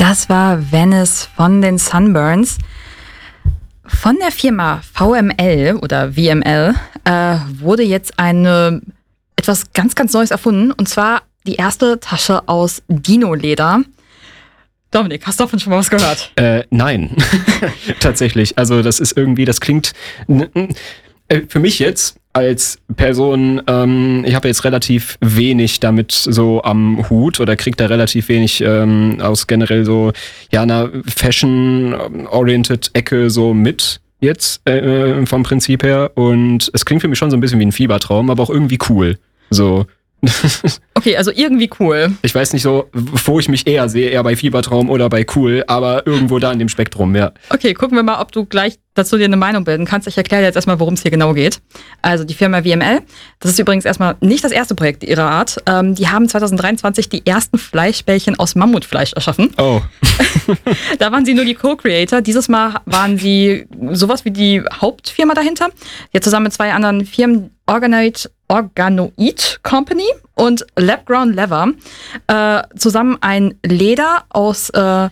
Das war Venice von den Sunburns. Von der Firma VML oder VML wurde jetzt etwas ganz, ganz Neues erfunden. Und zwar die erste Tasche aus Dino-Leder. Dominik, hast du davon schon mal was gehört? Nein, tatsächlich. Also das klingt für mich jetzt als Person, ich habe jetzt relativ wenig damit so am Hut oder krieg da relativ wenig aus generell so einer Fashion-oriented Ecke so mit jetzt vom Prinzip her. Und es klingt für mich schon so ein bisschen wie ein Fiebertraum, aber auch irgendwie cool. So. Okay, also irgendwie cool. Ich weiß nicht so, wo ich mich eher sehe, eher bei Fiebertraum oder bei cool, aber irgendwo da in dem Spektrum, ja. Okay, gucken wir mal, ob du gleich dazu dir eine Meinung bilden kannst. Ich erkläre dir jetzt erstmal, worum es hier genau geht. Also die Firma VML, das ist übrigens erstmal nicht das erste Projekt ihrer Art. Die haben 2023 die ersten Fleischbällchen aus Mammutfleisch erschaffen. Oh. Da waren sie nur die Co-Creator. Dieses Mal waren sie sowas wie die Hauptfirma dahinter. Die hat zusammen mit zwei anderen Firmen Organoid Company und Labground Leather zusammen ein Leder auf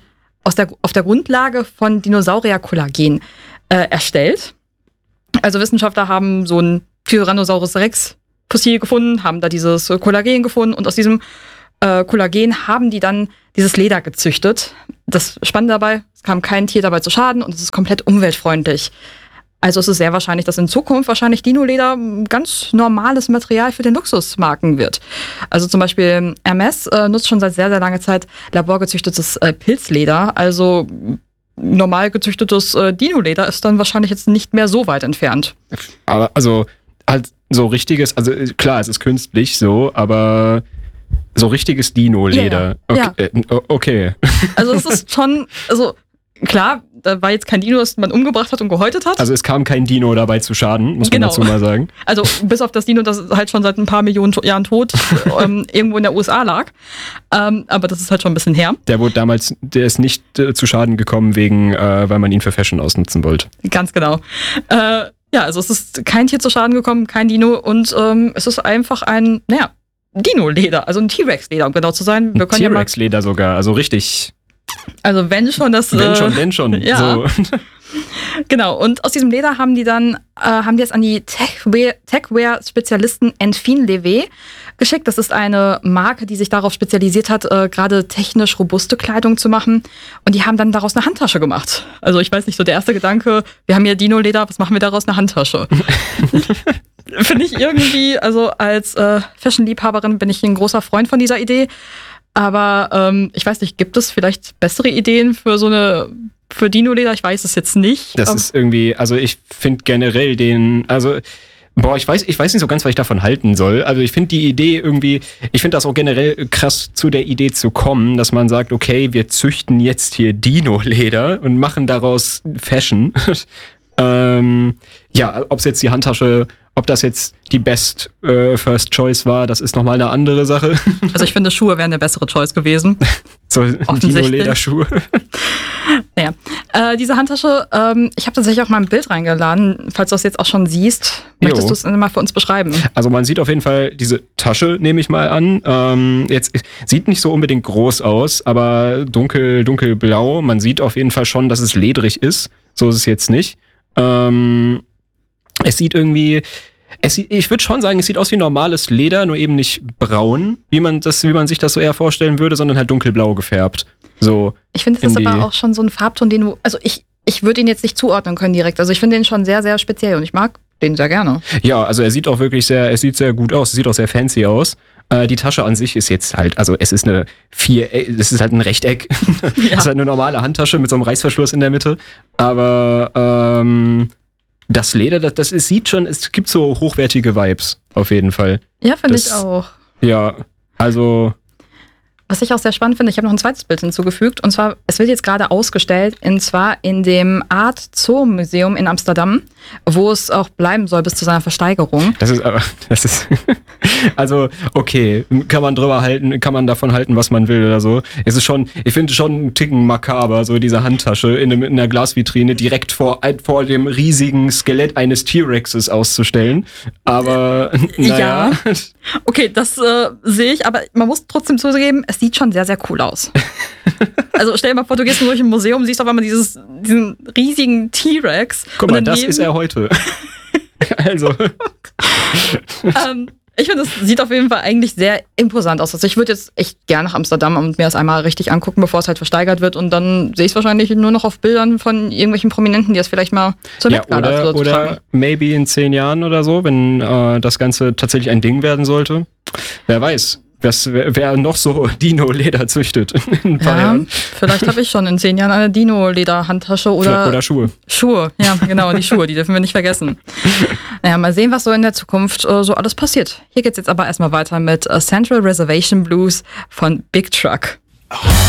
der Grundlage von Dinosaurier-Kollagen erstellt. Also Wissenschaftler haben so ein Tyrannosaurus Rex Fossil gefunden, haben da dieses Kollagen gefunden und aus diesem Kollagen haben die dann dieses Leder gezüchtet. Das Spannende dabei, es kam kein Tier dabei zu Schaden und es ist komplett umweltfreundlich. Also es ist sehr wahrscheinlich, dass in Zukunft wahrscheinlich Dino-Leder ein ganz normales Material für den Luxusmarken wird. Also zum Beispiel Hermes nutzt schon seit sehr, sehr langer Zeit laborgezüchtetes Pilzleder. Also normal gezüchtetes Dino-Leder ist dann wahrscheinlich jetzt nicht mehr so weit entfernt. Aber also halt so richtiges, also klar, es ist künstlich so, aber so richtiges Dino-Leder. Ja. Okay. Also es ist schon, also klar, da war jetzt kein Dino, das man umgebracht hat und gehäutet hat. Also es kam kein Dino dabei zu Schaden, muss man dazu mal sagen. Also bis auf das Dino, das halt schon seit ein paar Millionen Jahren tot irgendwo in der USA lag. Aber das ist halt schon ein bisschen her. Der ist nicht zu Schaden gekommen, weil man ihn für Fashion ausnutzen wollte. Ganz genau. Also es ist kein Tier zu Schaden gekommen, kein Dino und es ist einfach ein, Dino-Leder, also ein T-Rex-Leder, um genau zu sein. T-Rex-Leder sogar, also richtig. Also wenn schon das... Wenn schon. Ja. So. Genau, und aus diesem Leder haben die jetzt an die Techwear-Spezialisten Enfin Levé geschickt. Das ist eine Marke, die sich darauf spezialisiert hat, gerade technisch robuste Kleidung zu machen. Und die haben dann daraus eine Handtasche gemacht. Also ich weiß nicht, so der erste Gedanke, wir haben hier Dino-Leder, was machen wir daraus? Eine Handtasche. Finde ich irgendwie, also als Fashion-Liebhaberin bin ich ein großer Freund von dieser Idee. Aber ich weiß nicht, gibt es vielleicht bessere Ideen für Dino-Leder? Ich weiß es jetzt nicht. Das ist irgendwie, also ich finde generell ich weiß nicht so ganz, was ich davon halten soll. Also ich finde die Idee irgendwie, ich finde das auch generell krass, zu der Idee zu kommen, dass man sagt, okay, wir züchten jetzt hier Dino-Leder und machen daraus Fashion. Ob es jetzt die Handtasche, ob das jetzt die best First Choice war, das ist nochmal eine andere Sache. Also ich finde, Schuhe wären eine bessere Choice gewesen. So Dino-Lederschuhe. Naja, diese Handtasche, ich habe tatsächlich auch mal ein Bild reingeladen, falls du das jetzt auch schon siehst. Möchtest du es mal für uns beschreiben? Also man sieht auf jeden Fall diese Tasche, nehme ich mal an. Jetzt sieht nicht so unbedingt groß aus, aber dunkelblau. Man sieht auf jeden Fall schon, dass es ledrig ist. So ist es jetzt nicht. Es sieht irgendwie, ich würde schon sagen, es sieht aus wie normales Leder, nur eben nicht braun, wie man sich das so eher vorstellen würde, sondern halt dunkelblau gefärbt. So. Ich finde, das ist aber auch schon so ein Farbton, ich würde ihn jetzt nicht zuordnen können direkt. Also ich finde den schon sehr, sehr speziell und ich mag den sehr gerne. Ja, also er sieht auch wirklich sehr gut aus, es sieht auch sehr fancy aus. Die Tasche an sich ist jetzt halt, also es ist es ist halt ein Rechteck. Ja. Es ist halt eine normale Handtasche mit so einem Reißverschluss in der Mitte. Aber das Leder, sieht schon, es gibt so hochwertige Vibes, auf jeden Fall. Ja, finde ich auch. Ja, also... Was ich auch sehr spannend finde, ich habe noch ein zweites Bild hinzugefügt. Und zwar, es wird jetzt gerade ausgestellt, und zwar in dem Art Zoo Museum in Amsterdam, wo es auch bleiben soll bis zu seiner Versteigerung. Das ist also, okay, kann man davon halten, was man will oder so. Es ist schon, ich finde schon einen Ticken makaber, so diese Handtasche in einer Glasvitrine direkt vor dem riesigen Skelett eines T-Rexes auszustellen. Aber, naja. Ja. Okay, das sehe ich, aber man muss trotzdem zugeben, es sieht schon sehr, sehr cool aus. Also stell dir mal vor, du gehst durch ein Museum, siehst auf einmal diesen riesigen T-Rex. Guck mal, das ist er heute. Also. Ich finde, es sieht auf jeden Fall eigentlich sehr imposant aus. Also ich würde jetzt echt gerne nach Amsterdam und mir das einmal richtig angucken, bevor es halt versteigert wird. Und dann sehe ich es wahrscheinlich nur noch auf Bildern von irgendwelchen Prominenten, die das vielleicht mal zur Met-Gala oder maybe in 10 Jahren oder so, wenn das Ganze tatsächlich ein Ding werden sollte. Wer weiß. Wer noch so Dino-Leder züchtet in ein paar Jahren. Vielleicht habe ich schon in 10 Jahren eine Dino-Leder-Handtasche oder Schuhe. Schuhe, ja genau, die Schuhe, die dürfen wir nicht vergessen. Naja, mal sehen, was so in der Zukunft so alles passiert. Hier geht's jetzt aber erstmal weiter mit Central Reservation Blues von Big Truck.